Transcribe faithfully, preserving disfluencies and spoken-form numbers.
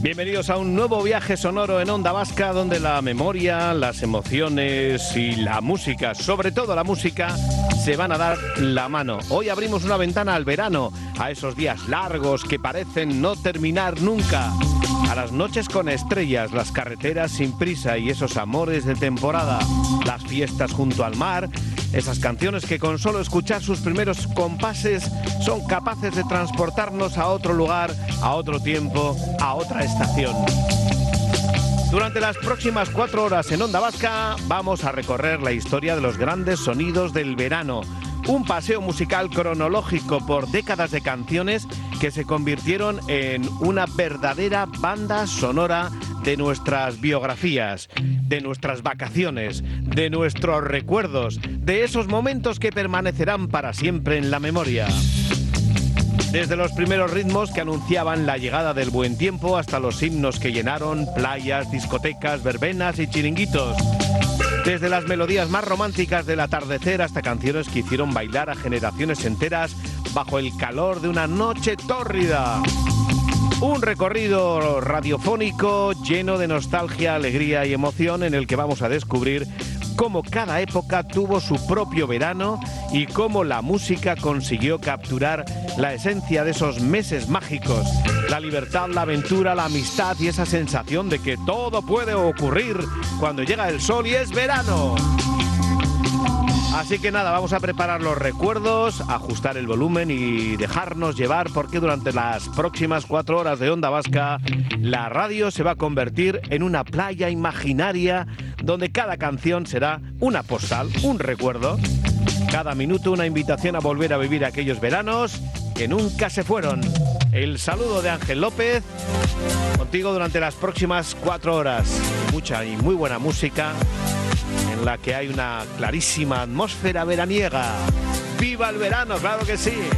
Bienvenidos a un nuevo viaje sonoro en Onda Vasca, donde la memoria, las emociones y la música, sobre todo la música, se van a dar la mano. Hoy abrimos una ventana al verano, a esos días largos que parecen no terminar nunca, a las noches con estrellas, las carreteras sin prisa y esos amores de temporada, las fiestas junto al mar, esas canciones que con solo escuchar sus primeros compases son capaces de transportarnos a otro lugar, a otro tiempo, a otra estación. Durante las próximas cuatro horas en Onda Vasca vamos a recorrer la historia de los grandes sonidos del verano. Un paseo musical cronológico por décadas de canciones que se convirtieron en una verdadera banda sonora de nuestras biografías, de nuestras vacaciones, de nuestros recuerdos, de esos momentos que permanecerán para siempre en la memoria. Desde los primeros ritmos que anunciaban la llegada del buen tiempo hasta los himnos que llenaron playas, discotecas, verbenas y chiringuitos. Desde las melodías más románticas del atardecer hasta canciones que hicieron bailar a generaciones enteras bajo el calor de una noche tórrida. Un recorrido radiofónico lleno de nostalgia, alegría y emoción en el que vamos a descubrir cómo cada época tuvo su propio verano y cómo la música consiguió capturar la esencia de esos meses mágicos. La libertad, la aventura, la amistad y esa sensación de que todo puede ocurrir cuando llega el sol y es verano. Así que nada, vamos a preparar los recuerdos, ajustar el volumen y dejarnos llevar, porque durante las próximas cuatro horas de Onda Vasca la radio se va a convertir en una playa imaginaria donde cada canción será una postal, un recuerdo. Cada minuto una invitación a volver a vivir aquellos veranos que nunca se fueron. El saludo de Ángel López, contigo durante las próximas cuatro horas. Mucha y muy buena música, en la que hay una clarísima atmósfera veraniega. ¡Viva el verano! ¡Claro que sí!